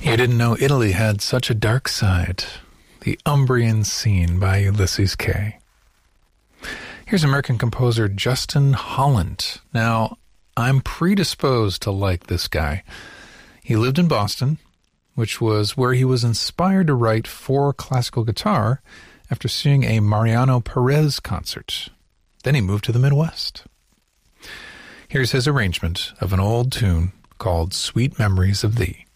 You didn't know Italy had such a dark side. The Umbrian Scene by Ulysses Kay. Here's American composer Justin Holland. Now, I'm predisposed to like this guy. He lived in Boston, which was where he was inspired to write for classical guitar after seeing a Mariano Perez concert. Then he moved to the Midwest. Here's his arrangement of an old tune called Sweet Memories of Thee.